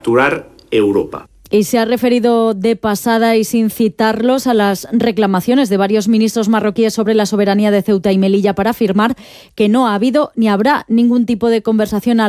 Europa. Y se ha referido de pasada y sin citarlos a las reclamaciones de varios ministros marroquíes sobre la soberanía de Ceuta y Melilla para afirmar que no ha habido ni habrá ningún tipo de conversación